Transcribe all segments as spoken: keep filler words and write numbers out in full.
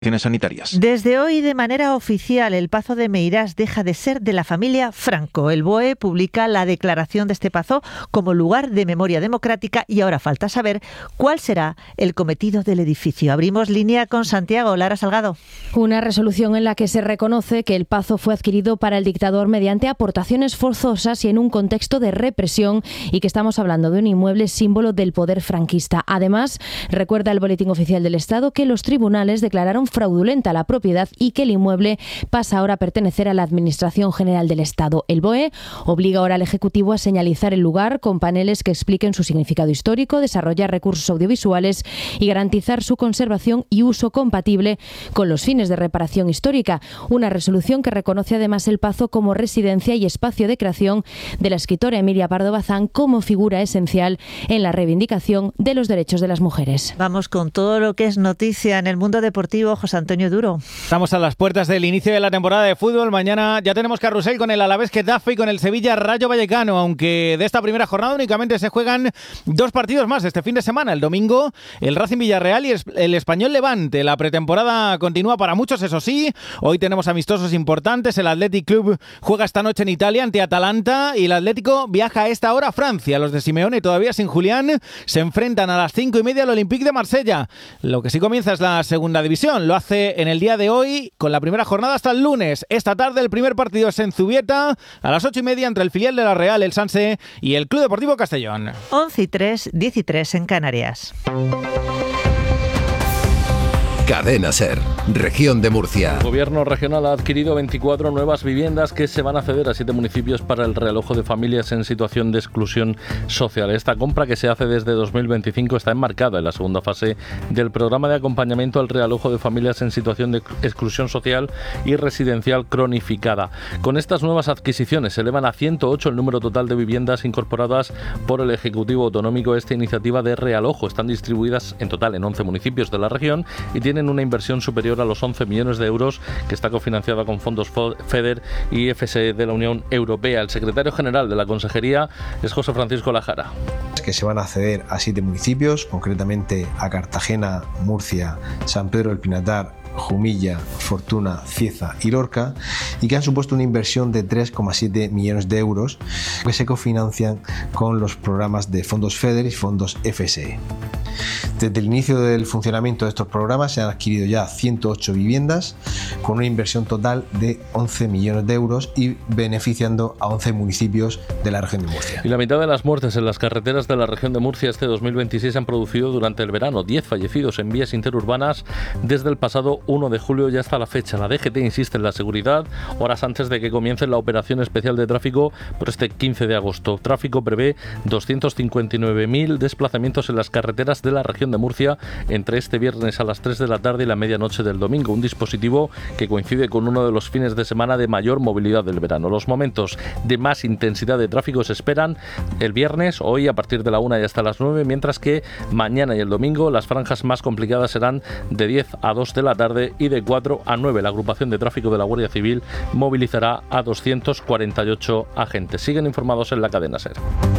sanitarias. Desde hoy, de manera oficial, el Pazo de Meirás deja de ser de la familia Franco. El B O E publica la declaración de este pazo como lugar de memoria democrática y ahora falta saber cuál será el cometido del edificio. Abrimos línea con Santiago. Lara Salgado. Una resolución en la que se reconoce que el Pazo fue adquirido para el dictador mediante aportaciones forzosas y en un contexto de represión y que estamos hablando de un inmueble símbolo del poder franquista. Además, recuerda el Boletín Oficial del Estado que los tribunales declararon fraudulenta la propiedad y que el inmueble pasa ahora a pertenecer a la Administración General del Estado. El B O E obliga ahora al Ejecutivo a señalizar el lugar con paneles que expliquen su significado histórico, desarrollar recursos audiovisuales y garantizar su conservación y uso compatible con los fines de reparación histórica. Una resolución que reconoce además el Pazo como residencia y espacio de creación de la escritora Emilia Pardo Bazán como figura esencial en la reivindicación de los derechos de las mujeres. Vamos con todo lo que es noticia en el mundo deportivo. José Antonio Duro. Estamos a las puertas del inicio de la temporada de fútbol. Mañana ya tenemos carrusel con el Alavés Getafe y con el Sevilla Rayo Vallecano, aunque de esta primera jornada únicamente se juegan dos partidos más este fin de semana. El domingo el Racing Villarreal y el Español Levante. La pretemporada continúa para muchos, eso sí. Hoy tenemos amistosos importantes. El Athletic Club juega esta noche en Italia ante Atalanta y el Atlético viaja a esta hora a Francia. Los de Simeone, todavía sin Julián, se enfrentan a las cinco y media al Olympique de Marsella. Lo que sí comienza es la segunda división. Lo hace en el día de hoy con la primera jornada hasta el lunes. Esta tarde el primer partido es en Zubieta a las ocho y media entre el filial de la Real, el Sanse, y el Club Deportivo Castellón. once y tres, diez y tres en Canarias. Cadena SER, Región de Murcia. El Gobierno regional ha adquirido veinticuatro nuevas viviendas que se van a ceder a siete municipios para el realojo de familias en situación de exclusión social. Esta compra, que se hace desde dos mil veinticinco, está enmarcada en la segunda fase del programa de acompañamiento al realojo de familias en situación de exclusión social y residencial cronificada. Con estas nuevas adquisiciones se elevan a ciento ocho el número total de viviendas incorporadas por el Ejecutivo Autonómico a esta iniciativa de realojo. Están distribuidas en total en once municipios de la región y tienen una inversión superior a los once millones de euros que está cofinanciada con fondos FEDER y F S E de la Unión Europea. El secretario general de la Consejería es José Francisco Lajara. Que se van a ceder a siete municipios, concretamente a Cartagena, Murcia, San Pedro del Pinatar, Jumilla, Fortuna, Cieza y Lorca, y que han supuesto una inversión de tres coma siete millones de euros que se cofinancian con los programas de fondos FEDER y fondos F S E. Desde el inicio del funcionamiento de estos programas se han adquirido ya ciento ocho viviendas con una inversión total de once millones de euros y beneficiando a once municipios de la región de Murcia. Y la mitad de las muertes en las carreteras de la región de Murcia este dos mil veintiséis se han producido durante el verano. diez fallecidos en vías interurbanas desde el pasado uno de julio y hasta la fecha. La D G T insiste en la seguridad horas antes de que comience la operación especial de tráfico por este quince de agosto. Tráfico prevé doscientos cincuenta y nueve mil desplazamientos en las carreteras de la región de Murcia entre este viernes a las tres de la tarde y la medianoche del domingo. Un dispositivo que coincide con uno de los fines de semana de mayor movilidad del verano. Los momentos de más intensidad de tráfico se esperan el viernes, hoy a partir de la una y hasta las nueve, mientras que mañana y el domingo las franjas más complicadas serán de diez a dos de la tarde y de cuatro a nueve. La agrupación de tráfico de la Guardia Civil movilizará a doscientos cuarenta y ocho agentes. Siguen informados en la cadena SER.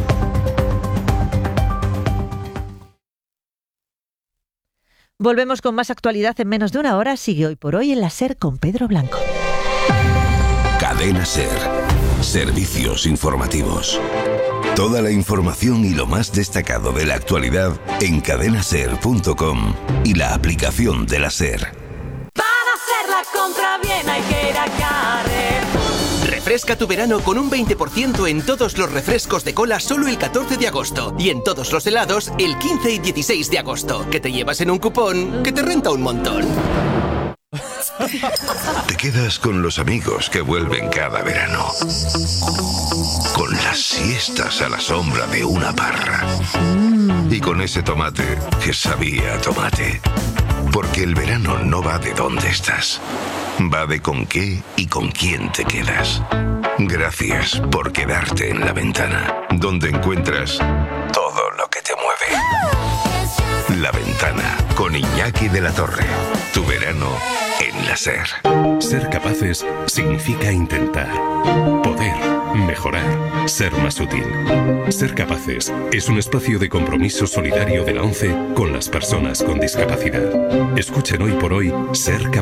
Volvemos con más actualidad en menos de una hora. Sigue Hoy por Hoy en la SER con Pedro Blanco. Cadena SER. Servicios informativos. Toda la información y lo más destacado de la actualidad en cadena ser punto com y la aplicación de la SER. Para hacer la compra bien hay que ir a Carrefour. Refresca tu verano con un veinte por ciento en todos los refrescos de cola solo el catorce de agosto y en todos los helados el quince y dieciséis de agosto, que te llevas en un cupón que te renta un montón. Te quedas con los amigos que vuelven cada verano, con las siestas a la sombra de una parra y con ese tomate que sabía a tomate. Porque el verano no va de dónde estás, va de con qué y con quién te quedas. Gracias por quedarte en La Ventana, donde encuentras todo lo que te mueve. La Ventana, con Iñaki de la Torre. Tu verano en la SER. Ser capaces significa intentar, poder, mejorar, ser más útil. Ser capaces es un espacio de compromiso solidario de la ONCE con las personas con discapacidad. Escuchen hoy por hoy Ser Capaces.